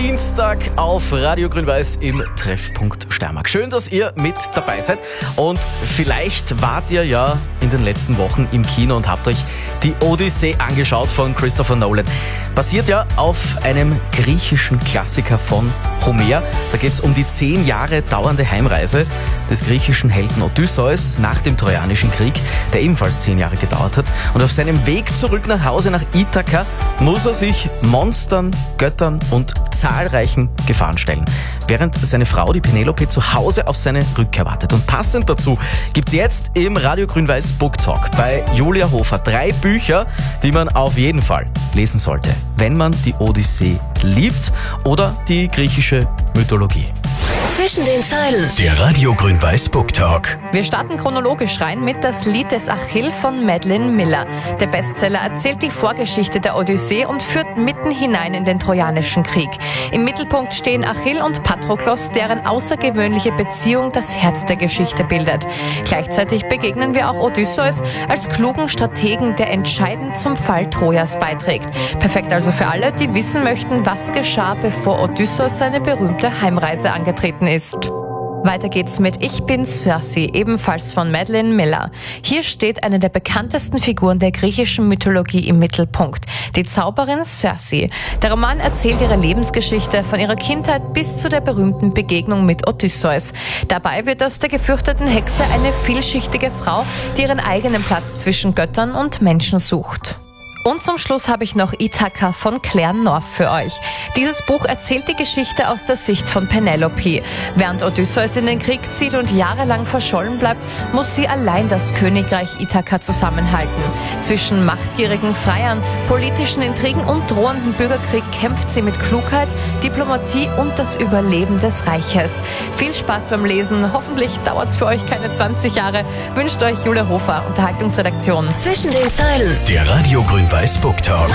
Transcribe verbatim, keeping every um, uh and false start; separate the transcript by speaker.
Speaker 1: Dienstag auf Radio Grün-Weiß im Treffpunkt Steiermark. Schön, dass ihr mit dabei seid. Und vielleicht wart ihr ja in den letzten Wochen im Kino und habt euch die Odyssee angeschaut von Christopher Nolan. Basiert ja auf einem griechischen Klassiker von Homer. Da geht es um die zehn Jahre dauernde Heimreise des griechischen Helden Odysseus nach dem Trojanischen Krieg, der ebenfalls zehn Jahre gedauert hat. Und auf seinem Weg zurück nach Hause nach Ithaka muss er sich Monstern, Göttern und zahlreichen Gefahren stellen, während seine Frau, die Penelope, zu Hause auf seine Rückkehr wartet. Und passend dazu gibt's jetzt im Radio Grün-Weiß Book Talk bei Julia Hofer drei Bücher, die man auf jeden Fall lesen sollte, wenn man die Odyssee liebt oder die griechische Mythologie.
Speaker 2: Zwischen den Zeilen.
Speaker 3: Der Radio Grün-Weiß Book Talk.
Speaker 4: Wir starten chronologisch rein mit Das Lied des Achill von Madeline Miller. Der Bestseller erzählt die Vorgeschichte der Odyssee und führt mitten hinein in den Trojanischen Krieg. Im Mittelpunkt stehen Achill und Patroklos, deren außergewöhnliche Beziehung das Herz der Geschichte bildet. Gleichzeitig begegnen wir auch Odysseus als klugen Strategen, der entscheidend zum Fall Trojas beiträgt. Perfekt also für alle, die wissen möchten, was geschah, bevor Odysseus seine berühmte Heimreise angetreten ist. Weiter geht's mit Ich bin Circe, ebenfalls von Madeline Miller. Hier steht eine der bekanntesten Figuren der griechischen Mythologie im Mittelpunkt, die Zauberin Circe. Der Roman erzählt ihre Lebensgeschichte von ihrer Kindheit bis zu der berühmten Begegnung mit Odysseus. Dabei wird aus der gefürchteten Hexe eine vielschichtige Frau, die ihren eigenen Platz zwischen Göttern und Menschen sucht. Und zum Schluss habe ich noch Ithaka von Claire North für euch. Dieses Buch erzählt die Geschichte aus der Sicht von Penelope. Während Odysseus in den Krieg zieht und jahrelang verschollen bleibt, muss sie allein das Königreich Ithaka zusammenhalten. Zwischen machtgierigen Freiern, politischen Intrigen und drohendem Bürgerkrieg kämpft sie mit Klugheit, Diplomatie und das Überleben des Reiches. Viel Spaß beim Lesen. Hoffentlich dauert es für euch keine zwanzig Jahre. Wünscht euch Julia Hofer, Unterhaltungsredaktion.
Speaker 2: Zwischen den Zeilen.
Speaker 3: Der Radio Grün-Weiß Book Talk.